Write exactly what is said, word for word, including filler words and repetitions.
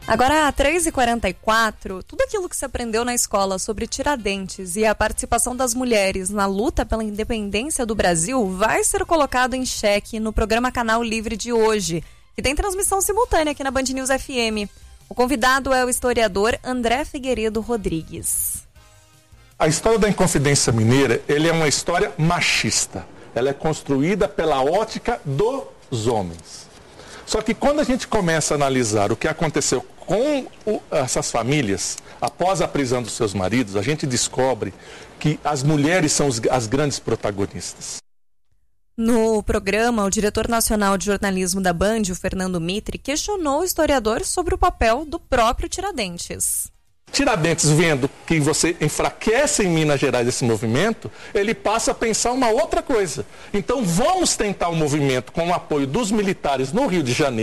Agora, às três e quarenta e quatro, tudo aquilo que se aprendeu na escola sobre Tiradentes e a participação das mulheres na luta pela independência do Brasil vai ser colocado em xeque no programa Canal Livre de hoje, que tem transmissão simultânea aqui na Band News F M. O convidado é o historiador André Figueiredo Rodrigues. A história da Inconfidência Mineira, ele é uma história machista. Ela é construída pela ótica dos homens. Só que quando a gente começa a analisar o que aconteceu com o, essas famílias, após a prisão dos seus maridos, a gente descobre que as mulheres são os, as grandes protagonistas. No programa, o diretor nacional de jornalismo da Band, o Fernando Mitre, questionou o historiador sobre o papel do próprio Tiradentes. Tiradentes, vendo que você enfraquece em Minas Gerais esse movimento, ele passa a pensar uma outra coisa. Então vamos tentar um movimento com o apoio dos militares no Rio de Janeiro,